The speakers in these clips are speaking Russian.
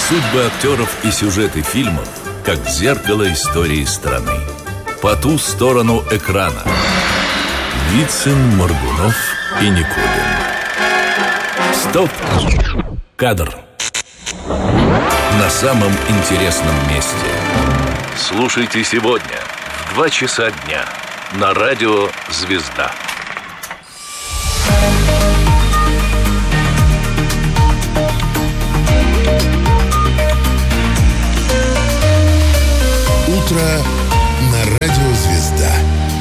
Судьбы актеров и сюжеты фильмов, как зеркало истории страны. По ту сторону экрана. Вицин, Моргунов и Никулин. Стоп! Кадр. На самом интересном месте. Слушайте сегодня в 2 часа дня на радио «Звезда». Утро на радио «Звезда».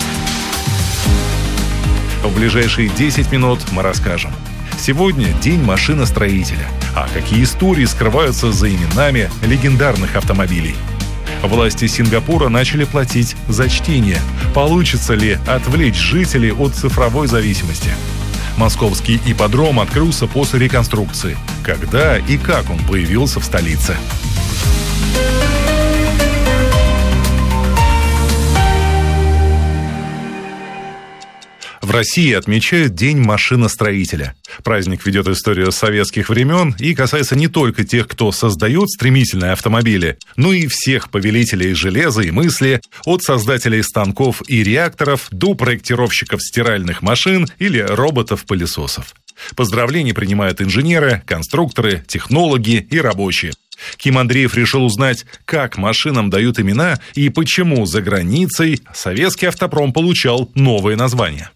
В ближайшие 10 минут мы расскажем. Сегодня день машиностроителя. А какие истории скрываются за именами легендарных автомобилей? Власти Сингапура начали платить за чтение. Получится ли отвлечь жителей от цифровой зависимости? Московский ипподром открылся после реконструкции. Когда и как он появился в столице? В России отмечают День машиностроителя. Праздник ведет историю советских времен и касается не только тех, кто создает стремительные автомобили, но и всех повелителей железа и мысли, от создателей станков и реакторов до проектировщиков стиральных машин или роботов-пылесосов. Поздравления принимают инженеры, конструкторы, технологи и рабочие. Ким Андреев решил узнать, как машинам дают имена и почему за границей советский автопром получал новые названия.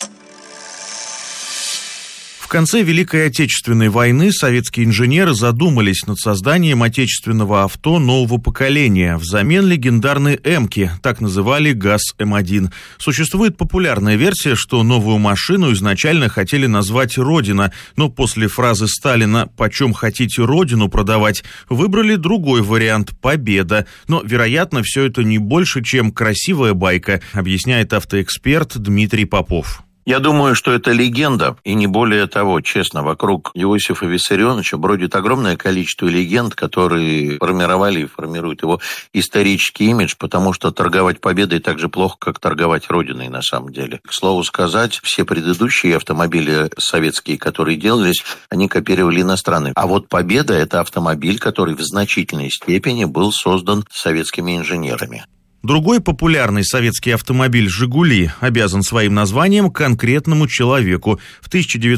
В конце Великой Отечественной войны советские инженеры задумались над созданием отечественного авто нового поколения взамен легендарной «Эмки», так называли ГАЗ-М1. Существует популярная версия, что новую машину изначально хотели назвать «Родина», но после фразы Сталина «почем хотите Родину продавать» выбрали другой вариант «Победа». Но, вероятно, все это не больше, чем красивая байка, объясняет автоэксперт Дмитрий Попов. Я думаю, что это легенда, и не более того, честно, вокруг Иосифа Виссарионовича бродит огромное количество легенд, которые формировали и формируют его исторический имидж, потому что торговать победой так же плохо, как торговать родиной на самом деле. К слову сказать, все предыдущие автомобили советские, которые делались, они копировали иностранные. А вот «Победа» — это автомобиль, который в значительной степени был создан советскими инженерами. Другой популярный советский автомобиль «Жигули» обязан своим названием конкретному человеку. В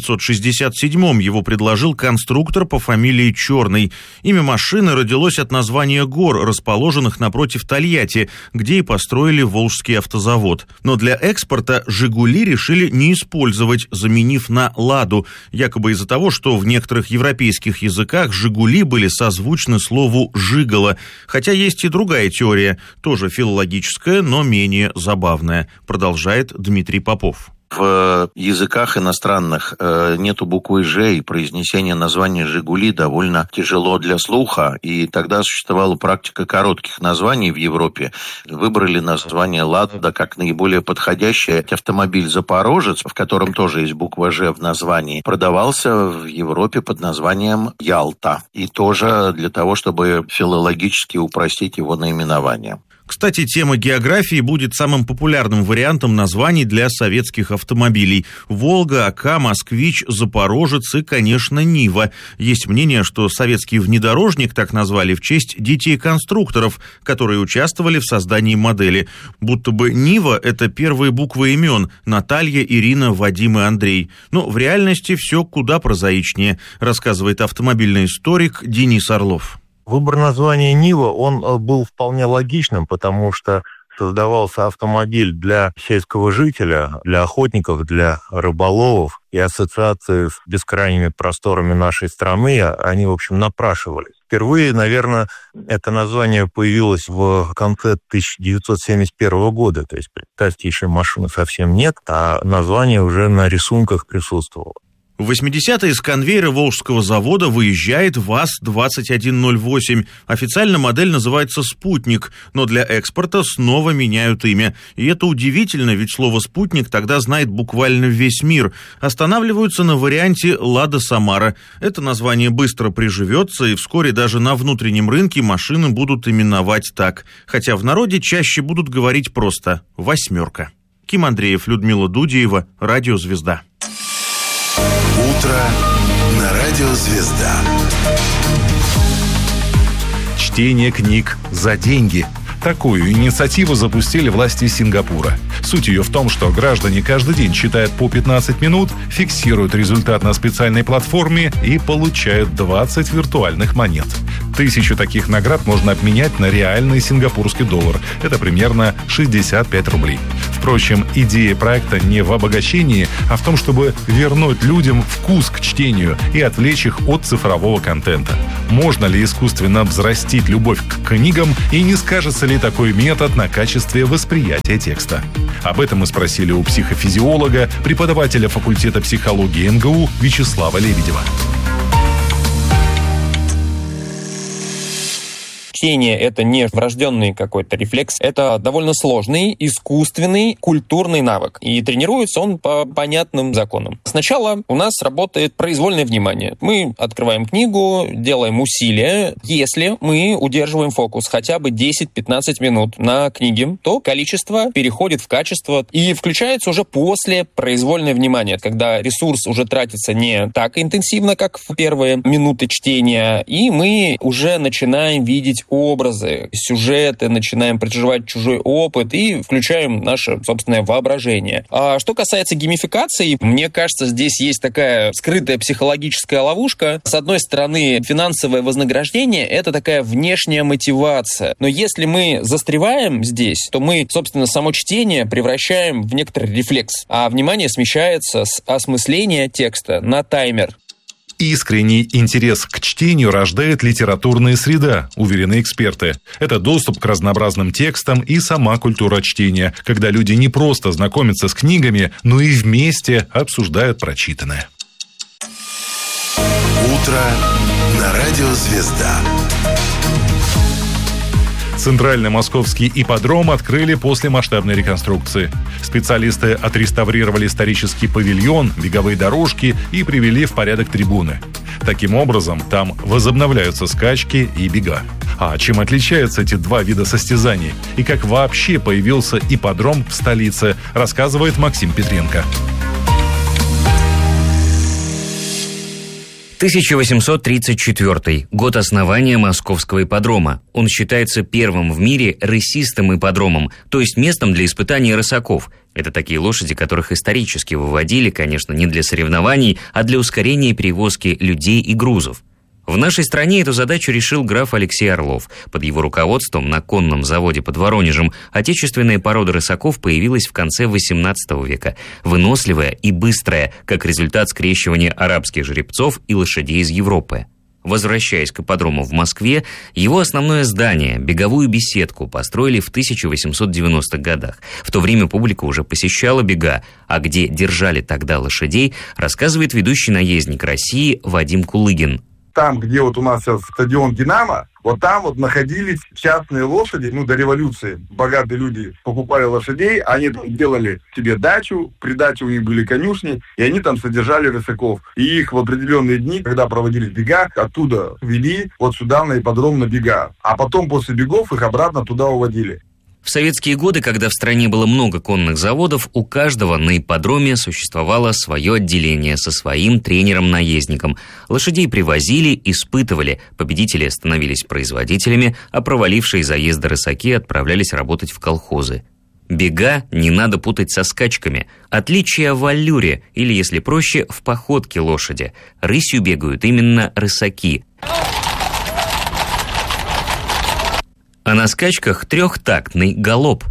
1967-м его предложил конструктор по фамилии Черный. Имя машины родилось от названия гор, расположенных напротив Тольятти, где и построили Волжский автозавод. Но для экспорта «Жигули» решили не использовать, заменив на «Ладу», якобы из-за того, что в некоторых европейских языках «Жигули» были созвучны слову «жигало». Хотя есть и другая теория, тоже филологическая, но менее забавная, продолжает Дмитрий Попов. В языках иностранных нету буквы «Ж», и произнесение названия «Жигули» довольно тяжело для слуха, и тогда существовала практика коротких названий в Европе. Выбрали название «Лада» как наиболее подходящее. Автомобиль «Запорожец», в котором тоже есть буква «Ж» в названии, продавался в Европе под названием «Ялта», и тоже для того, чтобы филологически упростить его наименование. Кстати, тема географии будет самым популярным вариантом названий для советских автомобилей. «Волга», «Ока», «Москвич», «Запорожец» и, конечно, «Нива». Есть мнение, что советский внедорожник так назвали в честь детей-конструкторов, которые участвовали в создании модели. Будто бы «Нива» — это первые буквы имен – Наталья, Ирина, Вадим и Андрей. Но в реальности все куда прозаичнее, рассказывает автомобильный историк Денис Орлов. Выбор названия «Нива», он был вполне логичным, потому что создавался автомобиль для сельского жителя, для охотников, для рыболовов, и ассоциации с бескрайними просторами нашей страны, они, в общем, напрашивались. Впервые, наверное, это название появилось в конце 1971 года, то есть, представьте, еще машины совсем нет, а название уже на рисунках присутствовало. В 80-е с конвейера Волжского завода выезжает ВАЗ-2108. Официально модель называется «Спутник», но для экспорта снова меняют имя. И это удивительно, ведь слово «спутник» тогда знает буквально весь мир. Останавливаются на варианте «Лада Самара». Это название быстро приживется, и вскоре даже на внутреннем рынке машины будут именовать так. Хотя в народе чаще будут говорить просто «восьмерка». Ким Андреев, Людмила Дудеева, Радио «Звезда». Утро на радио «Звезда». чтение книг за деньги. Такую инициативу запустили власти Сингапура. Суть ее в том, что граждане каждый день читают по 15 минут, фиксируют результат на специальной платформе и получают 20 виртуальных монет. 1000 таких наград можно обменять на реальный сингапурский доллар. Это примерно 65 рублей. Впрочем, идея проекта не в обогащении, а в том, чтобы вернуть людям вкус к чтению и отвлечь их от цифрового контента. Можно ли искусственно взрастить любовь к книгам и не скажется ли такой метод на качестве восприятия текста? Об этом мы спросили у психофизиолога, преподавателя факультета психологии МГУ Вячеслава Лебедева. Чтение — это не врожденный какой-то рефлекс, это довольно сложный, искусственный, культурный навык. И тренируется он по понятным законам. Сначала у нас работает произвольное внимание. Мы открываем книгу, делаем усилия. Если мы удерживаем фокус хотя бы 10-15 минут на книге, то количество переходит в качество и включается уже после произвольное внимание, когда ресурс уже тратится не так интенсивно, как в первые минуты чтения, и мы уже начинаем видеть образы, сюжеты, начинаем проживать чужой опыт и включаем наше собственное воображение. А что касается геймификации, мне кажется, здесь есть такая скрытая психологическая ловушка. С одной стороны, финансовое вознаграждение — это такая внешняя мотивация. Но если мы застреваем здесь, то мы, собственно, само чтение превращаем в некоторый рефлекс, а внимание смещается с осмысления текста на таймер. Искренний интерес к чтению рождает литературная среда, уверены эксперты. Это доступ к разнообразным текстам и сама культура чтения, когда люди не просто знакомятся с книгами, но и вместе обсуждают прочитанное. Утро на радио «Звезда». Центральный московский ипподром открыли после масштабной реконструкции. Специалисты отреставрировали исторический павильон, беговые дорожки и привели в порядок трибуны. Таким образом, там возобновляются скачки и бега. А чем отличаются эти два вида состязаний? И как вообще появился ипподром в столице, рассказывает Максим Петренко. 1834 год основания Московского ипподрома. Он считается первым в мире рысистым ипподромом, то есть местом для испытаний рысаков. Это такие лошади, которых исторически выводили, конечно, не для соревнований, а для ускорения перевозки людей и грузов. В нашей стране эту задачу решил граф Алексей Орлов. Под его руководством на конном заводе под Воронежем отечественная порода рысаков появилась в конце XVIII века. Выносливая и быстрая, как результат скрещивания арабских жеребцов и лошадей из Европы. Возвращаясь к ипподрому в Москве, его основное здание, беговую беседку, построили в 1890-х годах. В то время публика уже посещала бега, а где держали тогда лошадей, рассказывает ведущий наездник России Вадим Кулыгин. Там, где вот у нас сейчас стадион «Динамо», вот там вот находились частные лошади, до революции. Богатые люди покупали лошадей, они там делали себе дачу, при даче у них были конюшни, и они там содержали рысаков. И их в определенные дни, когда проводились бега, оттуда вели вот сюда на ипподром на бега. А потом после бегов их обратно туда уводили. В советские годы, когда в стране было много конных заводов, у каждого на ипподроме существовало свое отделение со своим тренером-наездником. Лошадей привозили, испытывали, победители становились производителями, а провалившие заезды рысаки отправлялись работать в колхозы. Бега не надо путать со скачками. Отличие в аллюре, или, если проще, в походке лошади. Рысью бегают именно рысаки. А на скачках трехтактный галоп.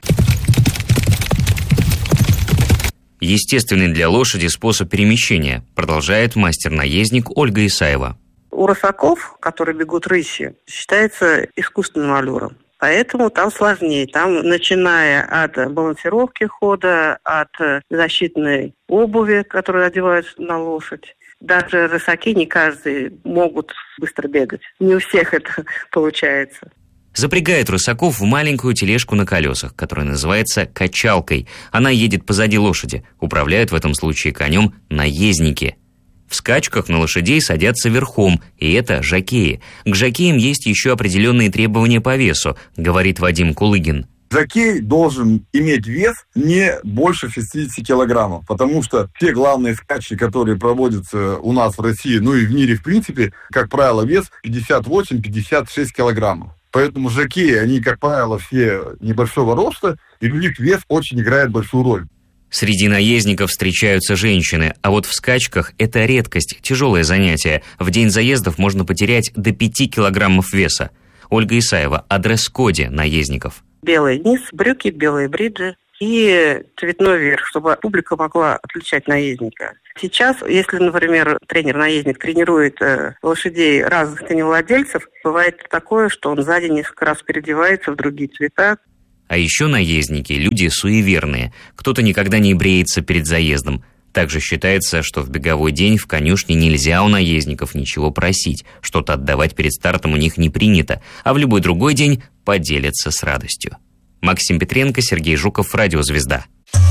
Естественный для лошади способ перемещения, продолжает мастер-наездник Ольга Исаева. У рысаков, которые бегут рысью, считается искусственным аллюром. Поэтому там сложнее. Там, начиная от балансировки хода, от защитной обуви, которую одевают на лошадь. Даже рысаки не каждый могут быстро бегать. Не у всех это получается. Запрягает рысаков в маленькую тележку на колесах, которая называется качалкой. Она едет позади лошади. Управляют в этом случае конем наездники. В скачках на лошадей садятся верхом, и это жокеи. К жокеям есть еще определенные требования по весу, говорит Вадим Кулыгин. Жокей должен иметь вес не больше 60 килограммов, потому что все главные скачки, которые проводятся у нас в России, ну и в мире в принципе, как правило, вес 58-56 килограммов. Поэтому жокеи, они, как правило, все небольшого роста, и у них вес очень играет большую роль. Среди наездников встречаются женщины, а вот в скачках это редкость, тяжелое занятие. В день заездов можно потерять до 5 килограммов веса. Ольга Исаева о дресс-коде наездников. Белый низ, брюки, белые бриджи и цветной верх, чтобы публика могла отличать наездника. Сейчас, если, например, тренер-наездник тренирует лошадей разных коневладельцев, бывает такое, что он сзади несколько раз переодевается в другие цвета. А еще наездники – люди суеверные. Кто-то никогда не бреется перед заездом. Также считается, что в беговой день в конюшне нельзя у наездников ничего просить, что-то отдавать перед стартом у них не принято, а в любой другой день поделятся с радостью. Максим Петренко, Сергей Жуков, Радиозвезда.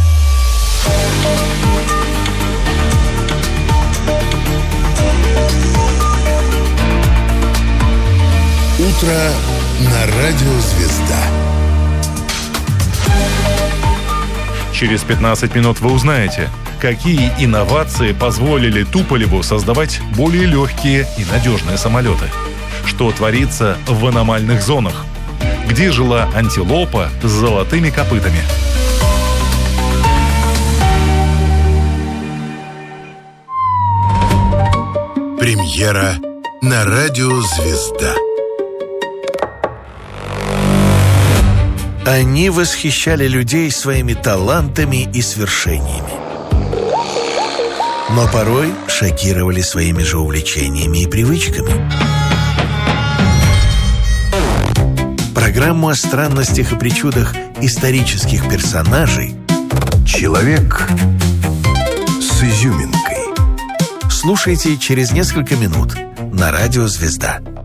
Утро на Радиозвезда. Через 15 минут вы узнаете, какие инновации позволили Туполеву создавать более легкие и надежные самолеты. Что творится в аномальных зонах. Где жила антилопа с золотыми копытами. Премьера на Радиозвезда. Они восхищали людей своими талантами и свершениями. Но порой шокировали своими же увлечениями и привычками. Программу о странностях и причудах исторических персонажей Человек с изюминкой. слушайте через несколько минут на Радиозвезда.